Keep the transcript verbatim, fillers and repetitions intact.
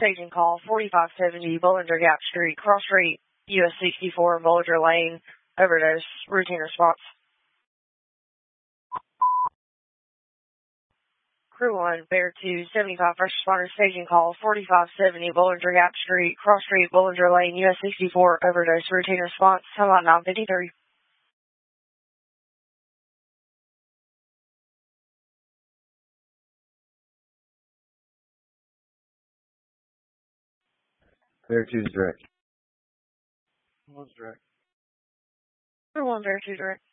staging call forty-five seventy Bollinger Gap Street, Cross Street, U S sixty-four, Bollinger Lane, overdose, routine response. Crew one, Bear two, seventy-five, first responder staging call forty-five seventy Bollinger Gap Street, Cross Street, Bollinger Lane, U S sixty-four, overdose, routine response, time out nine fifty-three. Bear two's direct. One's direct. Crew one, Bear two direct.